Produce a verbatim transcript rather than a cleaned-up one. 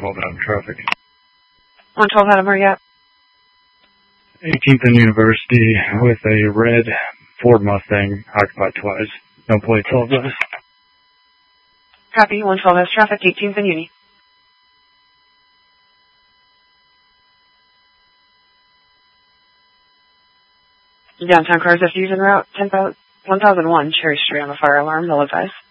twelve Adam traffic. one twelve Adam, where you at? eighteenth and University with a red Ford Mustang occupied twice. No plate twelve guys. Copy, one twelve has traffic, eighteenth and Uni. Downtown cars after using route one thousand one Cherry Street on the fire alarm, they'll advise.